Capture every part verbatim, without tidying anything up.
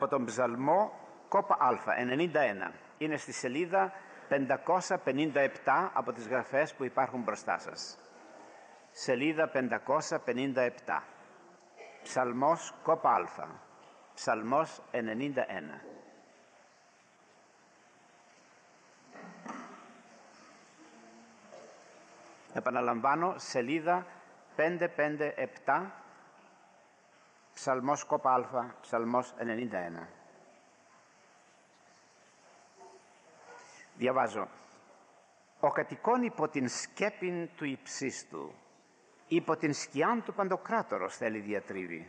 Από τον ψαλμό κόπα Α, ενενήντα ένα. Είναι στη σελίδα πεντακόσια πενήντα επτά από τις γραφές που υπάρχουν μπροστά σας. Σελίδα πεντακόσια πενήντα επτά. Ψαλμός κόπα Α. Ψαλμός ενενήντα ένα. Επαναλαμβάνω, σελίδα πεντακόσια πενήντα επτά, ψαλμός κόπα Α, ψαλμός ενενήντα ένα. Διαβάζω. Ο κατοικών υπό την σκέπην του υψίστου, υπό την σκιάν του Παντοκράτορος θέλει διατρίβει.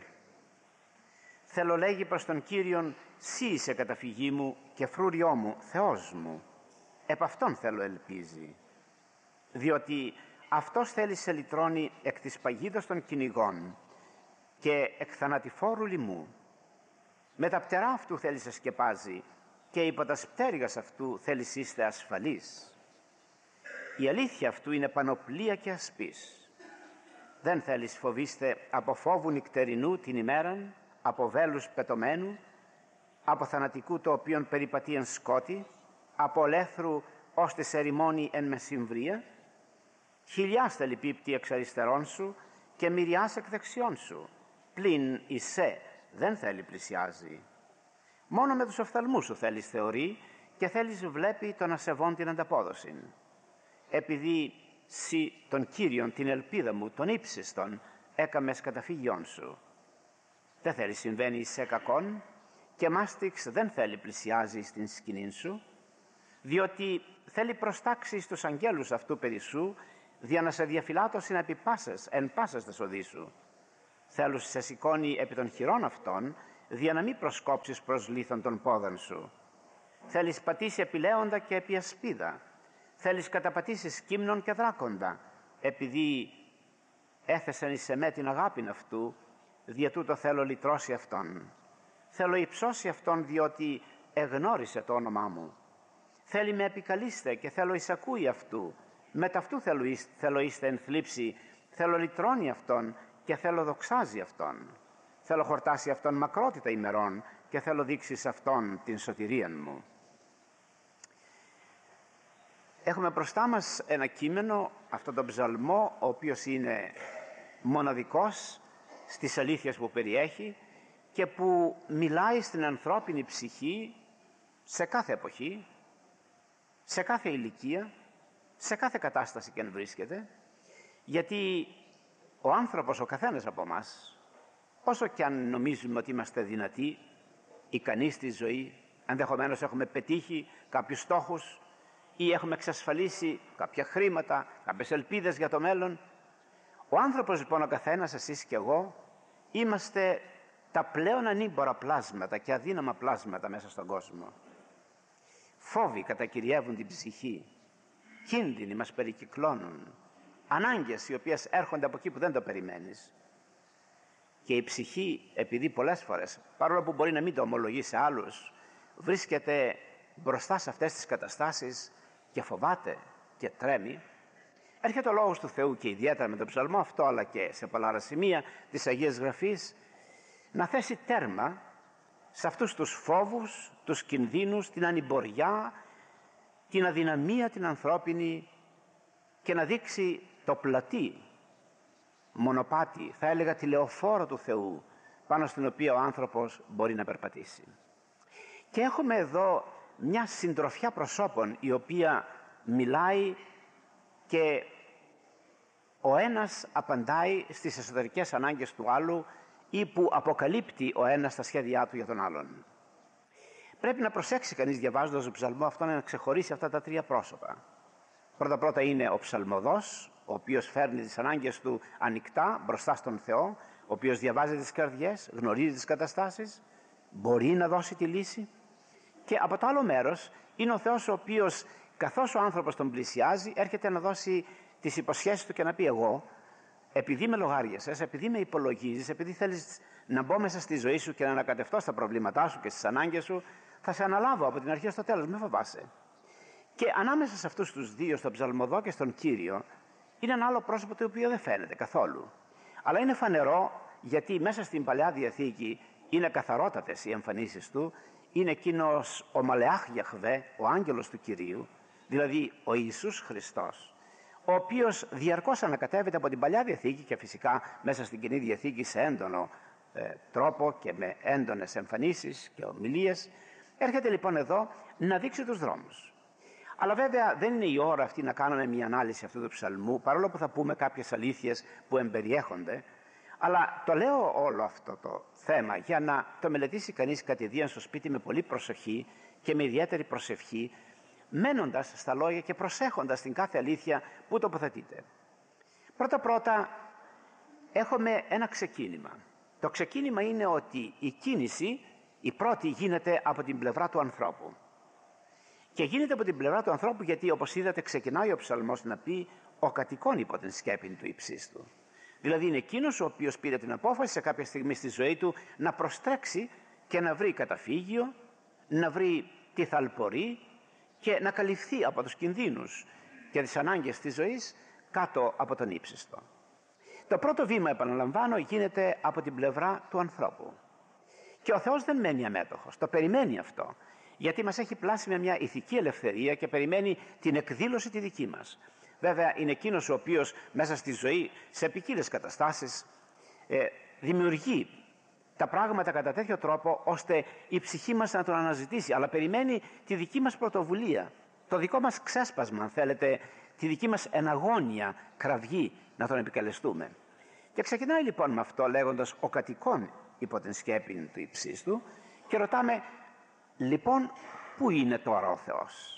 Θέλω λέγει προς τον Κύριον, σύ είσαι καταφυγή μου και φρούριό μου, Θεός μου. Επ' αυτόν θέλω ελπίζει. Διότι αυτός θέλει σε λυτρώνει εκ της παγίδος των κυνηγών και εκ θανατηφόρου λοιμού. Με τα πτερά αυτού θέλει σε σκεπάζει και υπό τα σπτέρυγας αυτού θέλει είστε ασφαλείς. Η αλήθεια αυτού είναι πανοπλία και ασπής. Δεν θέλεις φοβήστε από φόβου νυκτερινού την ημέραν, από βέλους πετωμένου, από θανατικού το οποίον περιπατεί εν σκότη, από ολέθρου ως τη ερημώνει εν μεσημβρία. Χιλιάς θέλει πίπτη εξ αριστερών σου και μυριάς εκ δεξιών σου, πλην εισέ δεν θέλει πλησιάζει. Μόνο με τους οφθαλμούς σου θέλεις θεωρεί και θέλεις βλέπει τον ασεβών την ανταπόδοση. Επειδή σύ τον Κύριον την ελπίδα μου, τον ύψιστον, έκαμες καταφύγιόν σου. Δεν θέλει συμβαίνει εισέ κακόν και μάστιξ δεν θέλει πλησιάζει στην σκηνήν σου, διότι θέλει προστάξει στους αγγέλους αυτού περί σου, δια να σε διαφυλάτωσιν επί πάσες, εν πάσες τες οδείς σου. Θέλουν σε σηκώνει επί των χειρών αυτών, δια να μην προσκόψεις προς λίθον των πόδων σου. Θέλεις πατήσει επιλέοντα και επί ασπίδα. Θέλεις καταπατήσεις κύμνον και δράκοντα, επειδή έθεσεν εις εμέ την αγάπην αυτού, δια τούτο θέλω λυτρώσει αυτόν. Θέλω υψώσει αυτόν, διότι εγνώρισε το όνομά μου. Θέλει με επικαλείστε και θέλω εισακούει αυτού. Με ταυτού θέλω, είστε, θέλω είστε εν θλίψη, θέλω λυτρώνει αυτόν και θέλω δοξάζει αυτόν. Θέλω χορτάσει αυτόν μακρότητα ημερών και θέλω δείξει σε αυτόν την σωτηρίαν μου. Έχουμε μπροστά μας ένα κείμενο, αυτό τον ψαλμό, ο οποίος είναι μοναδικός στις αλήθειες που περιέχει και που μιλάει στην ανθρώπινη ψυχή σε κάθε εποχή, σε κάθε ηλικία, σε κάθε κατάσταση και αν βρίσκεται, γιατί ο άνθρωπος, ο καθένας από μας, όσο και αν νομίζουμε ότι είμαστε δυνατοί, ικανοί στη ζωή, ενδεχομένως έχουμε πετύχει κάποιους στόχους ή έχουμε εξασφαλίσει κάποια χρήματα, κάποιες ελπίδες για το μέλλον, ο άνθρωπος λοιπόν, ο καθένας, εσείς και εγώ, είμαστε τα πλέον ανήμπορα πλάσματα και αδύναμα πλάσματα μέσα στον κόσμο. Φόβοι κατακυριεύουν την ψυχή, κίνδυνοι μας περικυκλώνουν, ανάγκες οι οποίες έρχονται από εκεί που δεν το περιμένεις. Και η ψυχή, επειδή πολλές φορές, παρόλο που μπορεί να μην το ομολογεί σε άλλους, βρίσκεται μπροστά σε αυτές τις καταστάσεις και φοβάται και τρέμει, έρχεται ο λόγος του Θεού και ιδιαίτερα με τον ψαλμό αυτό, αλλά και σε πολλά άλλα σημεία της Αγίας Γραφής, να θέσει τέρμα σε αυτούς τους φόβους, τους κινδύνους, την ανημποριά, την αδυναμία την ανθρώπινη και να δείξει το πλατή μονοπάτι, θα έλεγα τη λεωφόρο του Θεού, πάνω στην οποία ο άνθρωπος μπορεί να περπατήσει. Και έχουμε εδώ μια συντροφιά προσώπων η οποία μιλάει και ο ένας απαντάει στις εσωτερικές ανάγκες του άλλου ή που αποκαλύπτει ο ένας τα σχέδιά του για τον άλλον. Πρέπει να προσέξει κανείς διαβάζοντας τον ψαλμό αυτό να ξεχωρίσει αυτά τα τρία πρόσωπα. Πρώτα πρώτα είναι ο ψαλμοδός, ο οποίος φέρνει τις ανάγκες του ανοιχτά μπροστά στον Θεό, ο οποίος διαβάζει τις καρδιές, γνωρίζει τις καταστάσεις, μπορεί να δώσει τη λύση. Και από το άλλο μέρος είναι ο Θεός, ο οποίος καθώς ο άνθρωπος τον πλησιάζει έρχεται να δώσει τις υποσχέσεις του και να πει εγώ, επειδή με λογάριασες, επειδή με υπολογίζεις, επειδή θέλεις να μπω μέσα στη ζωή σου και να ανακατευτώ στα προβλήματά σου και στις ανάγκες σου, θα σε αναλάβω από την αρχή στο τέλος, μην φοβάσαι. Και ανάμεσα σε αυτούς τους δύο, στον ψαλμοδό και στον Κύριο, είναι ένα άλλο πρόσωπο το οποίο δεν φαίνεται καθόλου. Αλλά είναι φανερό, γιατί μέσα στην Παλαιά Διαθήκη είναι καθαρότατες οι εμφανίσεις του, είναι εκείνος ο Μαλεάχ Γιαχβέ, ο άγγελος του Κυρίου, δηλαδή ο Ιησούς Χριστός, ο οποίος διαρκώς ανακατεύεται από την Παλιά Διαθήκη και φυσικά μέσα στην Καινή Διαθήκη σε έντονο ε, τρόπο και με έντονες εμφανίσεις και ομιλίες. Έρχεται λοιπόν εδώ να δείξει τους δρόμους. Αλλά βέβαια δεν είναι η ώρα αυτή να κάνουμε μια ανάλυση αυτού του ψαλμού, παρόλο που θα πούμε κάποιες αλήθειες που εμπεριέχονται. Αλλά το λέω όλο αυτό το θέμα για να το μελετήσει κανείς κατηδίαν στο σπίτι με πολύ προσοχή και με ιδιαίτερη προσευχή, μένοντας στα λόγια και προσέχοντας την κάθε αλήθεια που τοποθετείται. Πρώτα-πρώτα έχουμε ένα ξεκίνημα. Το ξεκίνημα είναι ότι η κίνηση, η πρώτη, γίνεται από την πλευρά του ανθρώπου. Και γίνεται από την πλευρά του ανθρώπου γιατί, όπως είδατε, ξεκινάει ο ψαλμός να πει «ο κατοικών υπό την σκέπην του υψίστου». Δηλαδή είναι εκείνος ο οποίος πήρε την απόφαση σε κάποια στιγμή στη ζωή του να προστρέξει και να βρει καταφύγιο, να βρει τι θαλπορεί και να καλυφθεί από τους κινδύνους και τις ανάγκες της ζωής κάτω από τον ύψιστο. Το πρώτο βήμα, επαναλαμβάνω, γίνεται από την πλευρά του ανθρώπου. Και ο Θεός δεν μένει αμέτωχος, το περιμένει αυτό. Γιατί μας έχει πλάσει με μια ηθική ελευθερία και περιμένει την εκδήλωση τη δική μας. Βέβαια είναι εκείνος ο οποίος μέσα στη ζωή, σε ποικίλες καταστάσεις, ε, δημιουργεί τα πράγματα κατά τέτοιο τρόπο ώστε η ψυχή μας να τον αναζητήσει. Αλλά περιμένει τη δική μας πρωτοβουλία, το δικό μας ξέσπασμα, αν θέλετε, τη δική μας εναγώνια κραυγή να τον επικαλεστούμε. Και ξεκινάει λοιπόν με αυτό λέγοντας «ο κατοικών υπό την σκέπην του υψίστου» και ρωτάμε λοιπόν πού είναι τώρα ο Θεός.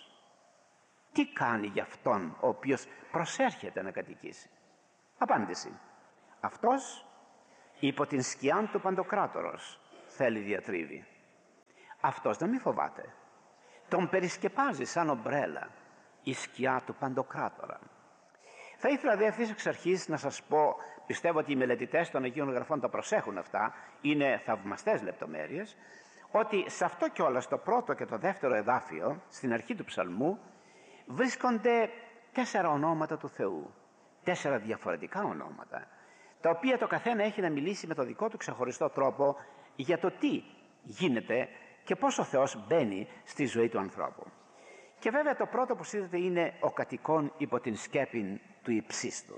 Τι κάνει για αυτόν ο οποίος προσέρχεται να κατοικήσει. Απάντηση. Αυτός υπό την σκιά του Παντοκράτορος θέλει διατρίβει. Αυτός δεν μη φοβάται. Τον περισκεπάζει σαν ομπρέλα η σκιά του Παντοκράτορα. Θα ήθελα δε ευθύς εξ αρχής να σας πω, πιστεύω ότι οι μελετητές των Αγίων Γραφών τα προσέχουν αυτά, είναι θαυμαστές λεπτομέρειες, ότι σε αυτό κιόλας το πρώτο και το δεύτερο εδάφιο, στην αρχή του ψαλμού, βρίσκονται τέσσερα ονόματα του Θεού. Τέσσερα διαφορετικά ονόματα, τα οποία το καθένα έχει να μιλήσει με το δικό του ξεχωριστό τρόπο για το τι γίνεται και πώς ο Θεός μπαίνει στη ζωή του ανθρώπου. Και βέβαια το πρώτο που είδατε είναι ο κατοικών υπό την σκέπην του υψίστου.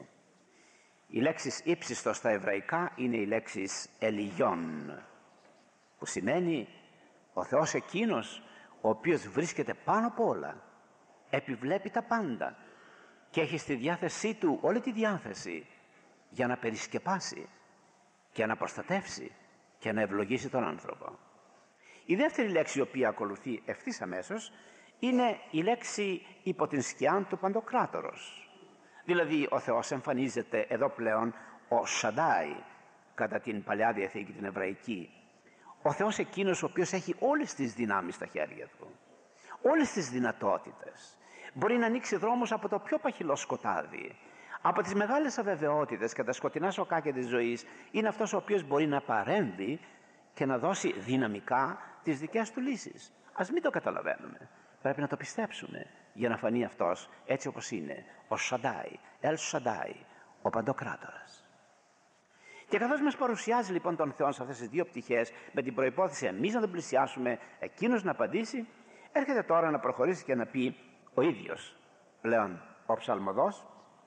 Η λέξη ύψιστο στα εβραϊκά είναι η λέξη ελιγιόν, που σημαίνει ο Θεός εκείνος ο οποίος βρίσκεται πάνω από όλα, επιβλέπει τα πάντα και έχει στη διάθεσή του όλη τη διάθεση για να περισκεπάσει και να προστατεύσει και να ευλογήσει τον άνθρωπο. Η δεύτερη λέξη η οποία ακολουθεί ευθύς αμέσως είναι η λέξη υπό την σκιά του Παντοκράτορος. Δηλαδή ο Θεός εμφανίζεται εδώ πλέον ο Σαντάι κατά την Παλιά Διαθήκη την Εβραϊκή. Ο Θεός εκείνος ο οποίος έχει όλες τις δυνάμεις στα χέρια του, όλες τις δυνατότητες. Μπορεί να ανοίξει δρόμους από το πιο παχυλό σκοτάδι, από τις μεγάλες αβεβαιότητες και τα σκοτεινά σοκάκια της ζωής. Είναι αυτός ο οποίος μπορεί να παρέμβει και να δώσει δυναμικά τις δικές του λύσεις. Ας μην το καταλαβαίνουμε. Πρέπει να το πιστέψουμε για να φανεί αυτός έτσι όπως είναι, ο Σαντάι, Ελ Σαντάι, ο Παντοκράτορας. Και καθώς μας παρουσιάζει λοιπόν τον Θεό σε αυτές τις δύο πτυχές, με την προϋπόθεση εμείς να τον πλησιάσουμε, εκείνος να απαντήσει, έρχεται τώρα να προχωρήσει και να πει ο ίδιος πλέον ο ψαλμοδός,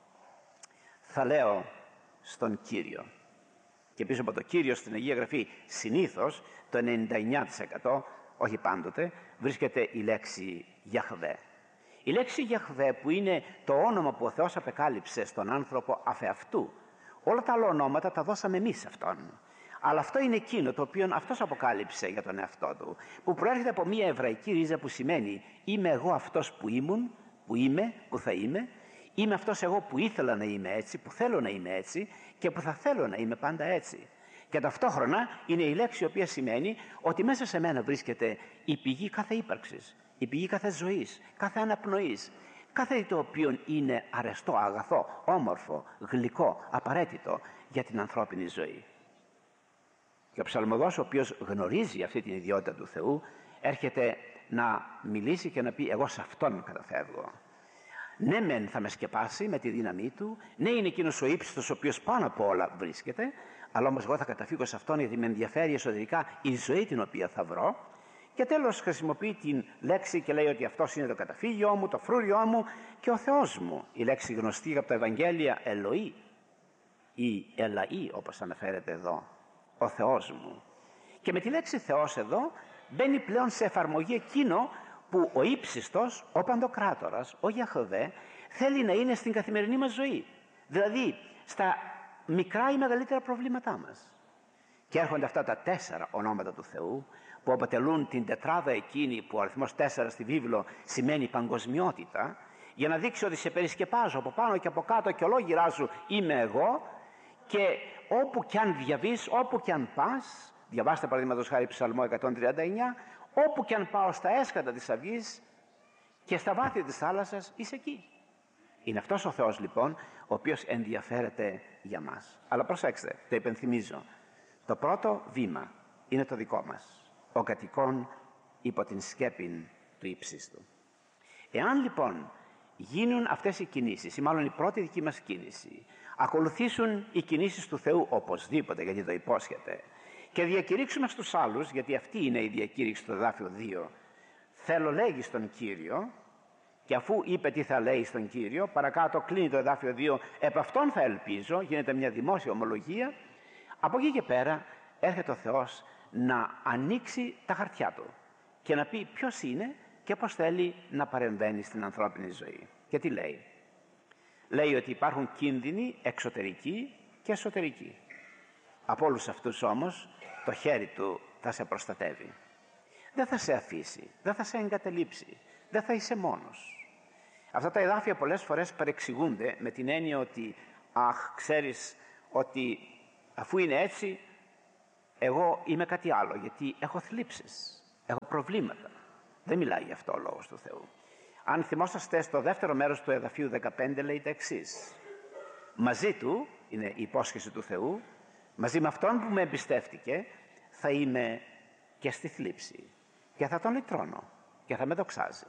θα λέω στον Κύριο. Και πίσω από το Κύριο στην Αγία Γραφή συνήθως το ενενήντα εννιά τοις εκατό, όχι πάντοτε, βρίσκεται η λέξη Γιαχβέ. Η λέξη Γιαχβέ που είναι το όνομα που ο Θεός απεκάλυψε στον άνθρωπο αφεαυτού. Όλα τα άλλα ονόματα τα δώσαμε εμείς αυτόν. Αλλά αυτό είναι εκείνο το οποίο αυτός αποκάλυψε για τον εαυτό του, που προέρχεται από μια εβραϊκή ρίζα που σημαίνει είμαι εγώ αυτός που ήμουν, που είμαι, που θα είμαι, είμαι αυτός εγώ που ήθελα να είμαι έτσι, που θέλω να είμαι έτσι και που θα θέλω να είμαι πάντα έτσι. Και ταυτόχρονα είναι η λέξη η οποία σημαίνει ότι μέσα σε μένα βρίσκεται η πηγή κάθε ύπαρξης, η πηγή κάθε ζωής, κάθε αναπνοής, κάθε το οποίο είναι αρεστό, αγαθό, όμορφο, γλυκό, απαραίτητο για την ανθρώπινη ζωή. Και ο ψαλμοδός, ο οποίος γνωρίζει αυτή την ιδιότητα του Θεού, έρχεται να μιλήσει και να πει εγώ σε αυτόν καταφεύγω. Ναι μεν θα με σκεπάσει με τη δύναμή του, ναι είναι εκείνος ο ύψιστος ο οποίος πάνω από όλα βρίσκεται, αλλά όμως εγώ θα καταφύγω σε αυτόν γιατί με ενδιαφέρει εσωτερικά η ζωή την οποία θα βρω. Και τέλος χρησιμοποιεί την λέξη και λέει ότι αυτός είναι το καταφύγιό μου, το φρούριό μου και ο Θεός μου. Η λέξη γνωστή από τα Ευαγγέλια Ελοή ή Ελαή όπως αναφέρεται εδώ, ο Θεός μου. Και με τη λέξη Θεός εδώ μπαίνει πλέον σε εφαρμογή εκείνο που ο ύψιστος, ο παντοκράτορας, ο Γιαχωβέ θέλει να είναι στην καθημερινή μας ζωή. Δηλαδή στα μικρά ή μεγαλύτερα προβλήματά μας. Και έρχονται αυτά τα τέσσερα ονόματα του Θεού που αποτελούν την τετράδα εκείνη που ο αριθμός τέσσερα στη βίβλο σημαίνει παγκοσμιότητα, για να δείξει ότι σε περισκεπάζω από πάνω και από κάτω και ολόγυρά σου είμαι εγώ, και όπου κι αν διαβείς, όπου κι αν πας, διαβάστε παραδείγματος χάρη Ψαλμό εκατόν τριάντα εννιά, όπου κι αν πάω στα έσκατα της αυγής και στα βάθη της θάλασσας, είσαι εκεί. Είναι αυτός ο Θεός λοιπόν ο οποίος ενδιαφέρεται για μας. Αλλά προσέξτε, το υπενθυμίζω, το πρώτο βήμα είναι το δικό μας, ο κατοικών υπό την σκέπην του ύψιστου. Εάν λοιπόν γίνουν αυτές οι κινήσεις, ή μάλλον η πρώτη δική μας κίνηση, ακολουθήσουν οι κινήσεις του Θεού οπωσδήποτε, γιατί το υπόσχεται, και διακηρύξουμε στους άλλους, γιατί αυτή είναι η διακήρυξη του εδάφιο δύο, θέλω λέγει στον Κύριο, και αφού είπε τι θα λέει στον Κύριο, παρακάτω κλείνει το εδάφιο δύο, επ' αυτόν θα ελπίζω, γίνεται μια δημόσια ομολογία. Από εκεί και πέρα έρχεται ο Θεός να ανοίξει τα χαρτιά του και να πει ποιος είναι και πώς θέλει να παρεμβαίνει στην ανθρώπινη ζωή. Και τι λέει? Λέει ότι υπάρχουν κίνδυνοι εξωτερικοί και εσωτερικοί. Από όλους αυτούς όμως το χέρι του θα σε προστατεύει. Δεν θα σε αφήσει, δεν θα σε εγκαταλείψει, δεν θα είσαι μόνος. Αυτά τα εδάφια πολλές φορές παρεξηγούνται με την έννοια ότι αχ, ξέρεις ότι αφού είναι έτσι, εγώ είμαι κάτι άλλο, γιατί έχω θλίψεις, έχω προβλήματα. Δεν μιλάει γι' αυτό ο Λόγος του Θεού. Αν θυμόσαστε, στο δεύτερο μέρος του εδαφίου δεκαπέντε λέει τα εξής. Μαζί του, είναι η υπόσχεση του Θεού, μαζί με αυτόν που με εμπιστεύτηκε, θα είμαι και στη θλίψη και θα τον λυτρώνω και θα με δοξάζει.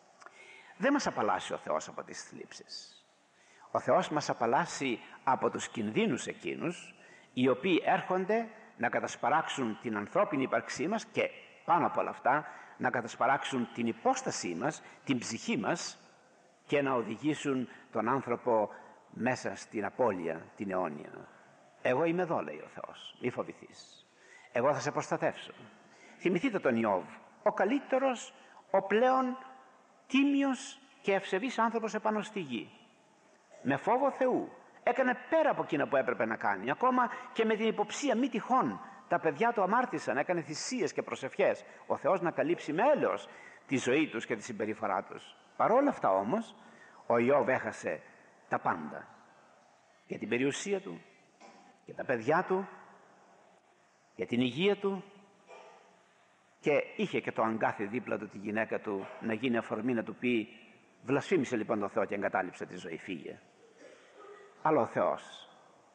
Δεν μας απαλλάσσει ο Θεός από τις θλίψεις. Ο Θεός μας απαλλάσσει από τους κινδύνους εκείνους οι οποίοι έρχονται να κατασπαράξουν την ανθρώπινη ύπαρξή μας και πάνω από όλα αυτά να κατασπαράξουν την υπόστασή μας, την ψυχή μας και να οδηγήσουν τον άνθρωπο μέσα στην απώλεια την αιώνια. Εγώ είμαι εδώ, λέει ο Θεός, μη φοβηθείς. Εγώ θα σε προστατεύσω. Θυμηθείτε τον Ιώβ, ο καλύτερος, ο πλέον τίμιος και ευσεβής άνθρωπος επάνω στη γη. Με φόβο Θεού έκανε πέρα από εκείνα που έπρεπε να κάνει. Ακόμα και με την υποψία μη τυχόν τα παιδιά του αμάρτησαν, έκανε θυσίες και προσευχές. Ο Θεός να καλύψει με έλεος τη ζωή τους και τη συμπεριφορά τους. Παρόλα αυτά όμως ο Ιώβ έχασε τα πάντα. Για την περιουσία του, για τα παιδιά του, για την υγεία του, και είχε και το αγκάθι δίπλα του τη γυναίκα του να γίνει αφορμή να του πει βλασφήμισε λοιπόν τον Θεό και εγκατάλειψε τη ζωή, φύγε. Αλλά ο Θεός,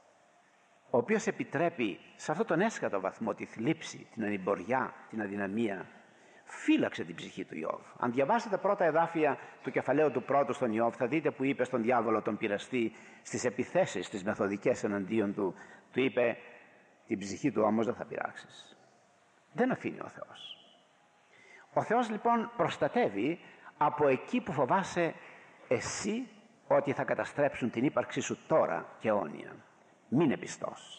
ο οποίος επιτρέπει σε αυτόν τον έσχατο βαθμό τη θλίψη, την ανημποριά, την αδυναμία, φύλαξε την ψυχή του Ιώβ. Αν διαβάσετε τα πρώτα εδάφια του κεφαλαίου του πρώτου στον Ιώβ, θα δείτε που είπε στον διάβολο τον πειραστή στις επιθέσεις τις μεθοδικές εναντίον του, του είπε την ψυχή του όμως δεν θα πειράξεις. Δεν αφήνει ο Θεός. Ο Θεός λοιπόν προστατεύει από εκεί που φοβάσαι εσύ ότι θα καταστρέψουν την ύπαρξή σου τώρα και αιώνια. Μείνε πιστός.